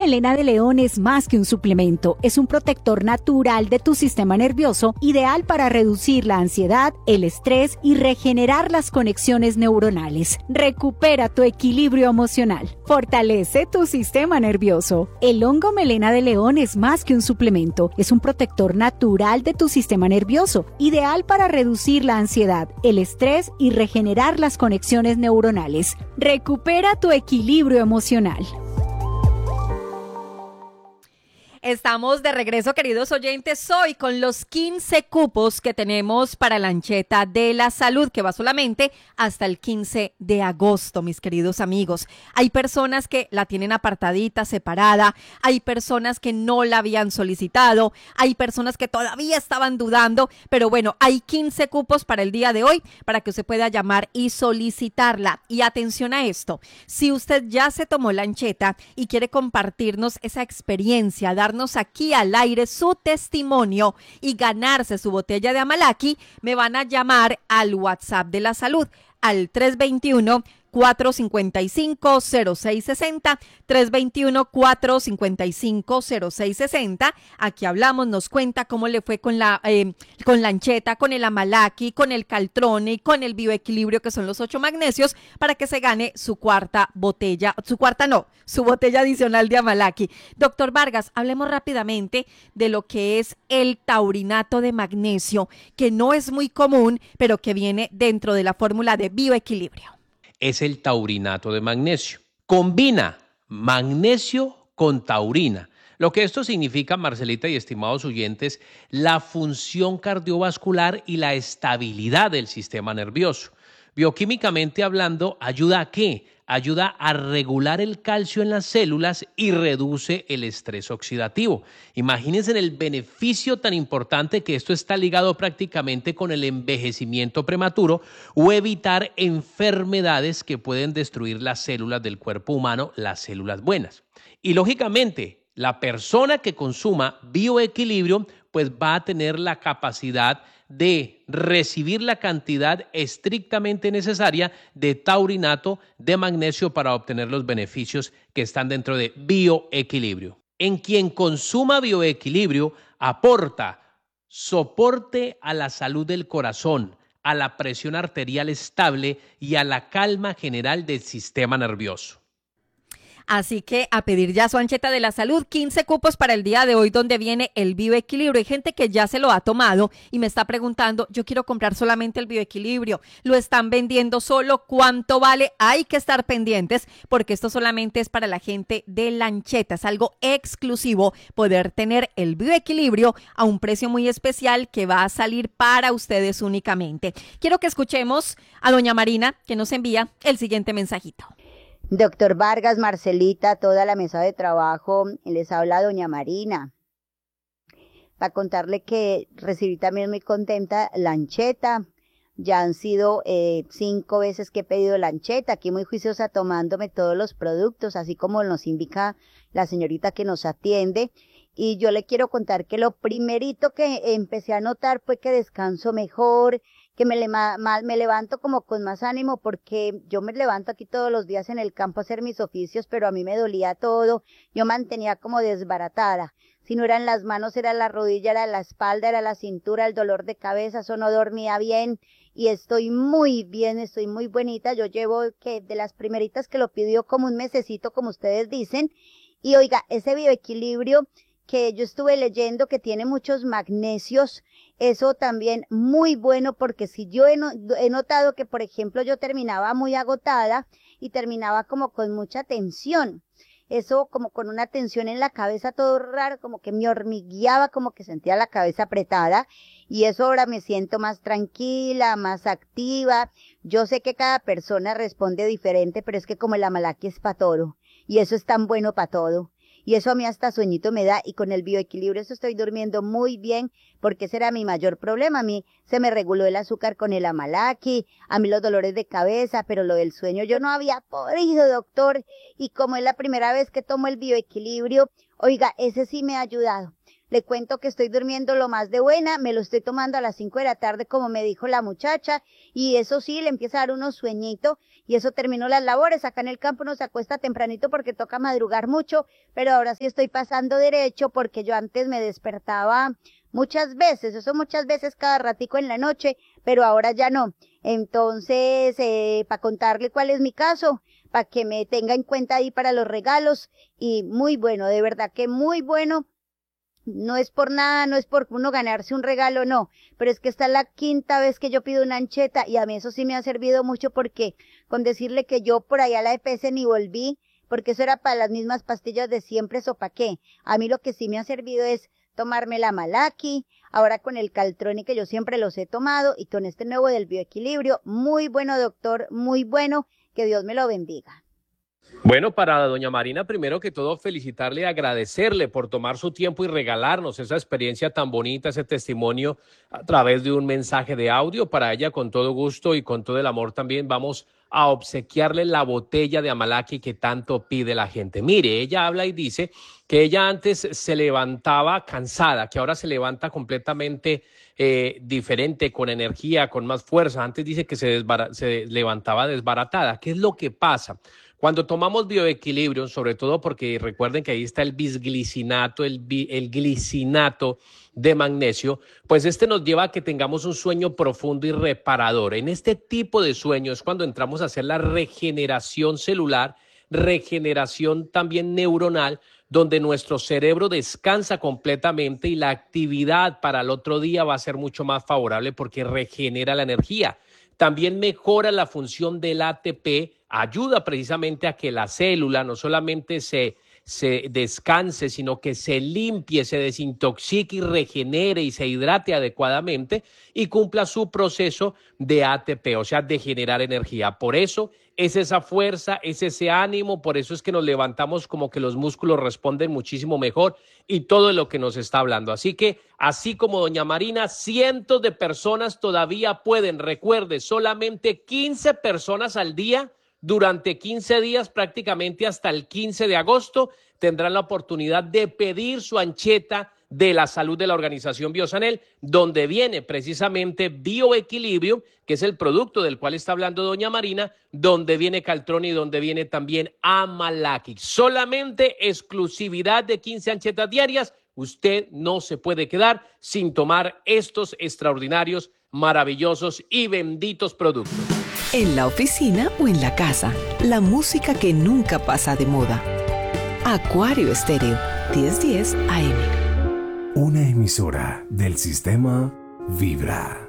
Melena de León es más que un suplemento, es un protector natural de tu sistema nervioso, ideal para reducir la ansiedad, el estrés y regenerar las conexiones neuronales. Recupera tu equilibrio emocional. Fortalece tu sistema nervioso. El hongo Melena de León es más que un suplemento, es un protector natural de tu sistema nervioso, ideal para reducir la ansiedad, el estrés y regenerar las conexiones neuronales. Recupera tu equilibrio emocional. Estamos de regreso, queridos oyentes, hoy con los 15 cupos que tenemos para la Ancheta de la Salud, que va solamente hasta el 15 de agosto, mis queridos amigos. Hay personas que la tienen apartadita, separada, hay personas que no la habían solicitado, hay personas que todavía estaban dudando, pero bueno, hay 15 cupos para el día de hoy para que usted pueda llamar y solicitarla. Y atención a esto, si usted ya se tomó la Ancheta y quiere compartirnos esa experiencia, darnos aquí al aire su testimonio y ganarse su botella de Amalaki, me van a llamar al WhatsApp de la Salud al 321-455-0660, 321-455-0660. Aquí hablamos, nos cuenta cómo le fue con la Ancheta, con el Amalaki, con el Caltrone y con el Bioequilibrio, que son los 8 magnesios, para que se gane su botella adicional de Amalaki. Doctor Vargas, hablemos rápidamente de lo que es el taurinato de magnesio, que no es muy común, pero que viene dentro de la fórmula de Bioequilibrio. Es el taurinato de magnesio. Combina magnesio con taurina. Lo que esto significa, Marcelita y estimados oyentes, la función cardiovascular y la estabilidad del sistema nervioso. Bioquímicamente hablando, ¿ayuda a qué? Ayuda a regular el calcio en las células y reduce el estrés oxidativo. Imagínense el beneficio tan importante que esto está ligado prácticamente con el envejecimiento prematuro o evitar enfermedades que pueden destruir las células del cuerpo humano, las células buenas. Y lógicamente, la persona que consuma Bioequilibrio pues va a tener la capacidad de recibir la cantidad estrictamente necesaria de taurinato de magnesio para obtener los beneficios que están dentro de Bioequilibrio. En quien consuma Bioequilibrio aporta soporte a la salud del corazón, a la presión arterial estable y a la calma general del sistema nervioso. Así que a pedir ya su Ancheta de la Salud, 15 cupos para el día de hoy donde viene el Bioequilibrio. Hay gente que ya se lo ha tomado y me está preguntando, yo quiero comprar solamente el Bioequilibrio. Lo están vendiendo solo, ¿cuánto vale? Hay que estar pendientes porque esto solamente es para la gente de la Ancheta. Es algo exclusivo poder tener el Bioequilibrio a un precio muy especial que va a salir para ustedes únicamente. Quiero que escuchemos a doña Marina, que nos envía el siguiente mensajito. Doctor Vargas, Marcelita, toda la mesa de trabajo, les habla doña Marina. Para contarle que recibí también muy contenta la Ancheta. Ya han sido 5 veces que he pedido la Ancheta, aquí muy juiciosa tomándome todos los productos, así como nos indica la señorita que nos atiende. Y yo le quiero contar que lo primerito que empecé a notar fue que descanso mejor, que me levanto como con más ánimo, porque yo me levanto aquí todos los días en el campo a hacer mis oficios, pero a mí me dolía todo, yo mantenía como desbaratada. Si no eran las manos, era la rodilla, era la espalda, era la cintura, el dolor de cabeza, eso no dormía bien. Y estoy muy bien, estoy muy bonita. Yo llevo que de las primeritas que lo pidió como un mesecito, como ustedes dicen. Y oiga, ese Bioequilibrio que yo estuve leyendo que tiene muchos magnesios, eso también muy bueno, porque si yo he notado que, por ejemplo, yo terminaba muy agotada y terminaba como con mucha tensión. Eso como con una tensión en la cabeza, todo raro, como que me hormigueaba, como que sentía la cabeza apretada. Y eso ahora me siento más tranquila, más activa. Yo sé que cada persona responde diferente, pero es que como el Amalaki es para todo. Y eso es tan bueno para todo. Y eso a mí hasta sueñito me da, y con el Bioequilibrio eso estoy durmiendo muy bien, porque ese era mi mayor problema. A mí se me reguló el azúcar con el Amalaki, a mí los dolores de cabeza, pero lo del sueño yo no había podido, doctor. Y como es la primera vez que tomo el Bioequilibrio, oiga, ese sí me ha ayudado. Le cuento que estoy durmiendo lo más de buena, me lo estoy tomando a las 5 de la tarde como me dijo la muchacha, y eso sí, le empieza a dar unos sueñitos, y eso terminó las labores. Acá en el campo uno se acuesta tempranito porque toca madrugar mucho, pero ahora sí estoy pasando derecho porque yo antes me despertaba muchas veces cada ratico en la noche, pero ahora ya no. Entonces, para contarle cuál es mi caso, para que me tenga en cuenta ahí para los regalos, y muy bueno, de verdad que muy bueno. No es por nada, no es por uno ganarse un regalo, no, pero es que esta es la 5ª vez que yo pido una ancheta, y a mí eso sí me ha servido mucho, porque con decirle que yo por allá a la EPS ni volví, porque eso era para las mismas pastillas de siempre, ¿eso para qué? A mí lo que sí me ha servido es tomarme la Malaki, ahora con el Caltroni, que yo siempre los he tomado, y con este nuevo del bioequilibrio. Muy bueno, doctor, muy bueno, que Dios me lo bendiga. Bueno, para doña Marina, primero que todo, felicitarle y agradecerle por tomar su tiempo y regalarnos esa experiencia tan bonita, ese testimonio a través de un mensaje de audio. Para ella, con todo gusto y con todo el amor, también vamos a obsequiarle la botella de Amalaki que tanto pide la gente. Mire, ella habla y dice que ella antes se levantaba cansada, que ahora se levanta completamente diferente, con energía, con más fuerza. Antes dice que se levantaba desbaratada. ¿Qué es lo que pasa? Cuando tomamos bioequilibrio, sobre todo porque recuerden que ahí está el bisglicinato, el glicinato de magnesio, pues este nos lleva a que tengamos un sueño profundo y reparador. En este tipo de sueño es cuando entramos a hacer la regeneración celular, regeneración también neuronal, donde nuestro cerebro descansa completamente y la actividad para el otro día va a ser mucho más favorable porque regenera la energía. También mejora la función del ATP, ayuda precisamente a que la célula no solamente se descanse, sino que se limpie, se desintoxique y regenere y se hidrate adecuadamente y cumpla su proceso de ATP, o sea, de generar energía. Por eso es esa fuerza, es ese ánimo, por eso es que nos levantamos como que los músculos responden muchísimo mejor y todo lo que nos está hablando. Así que, así como doña Marina, cientos de personas todavía pueden, recuerde, solamente 15 personas al día durante 15 días, prácticamente hasta el 15 de agosto, tendrán la oportunidad de pedir su ancheta de la salud de la organización Biosanel, donde viene precisamente Bioequilibrio, que es el producto del cual está hablando doña Marina, donde viene Caltroni y donde viene también Amalaki. Solamente exclusividad de 15 anchetas diarias. Usted no se puede quedar sin tomar estos extraordinarios, maravillosos y benditos productos. En la oficina o en la casa, la música que nunca pasa de moda. Acuario Estéreo, 1010 AM. Una emisora del sistema Vibra.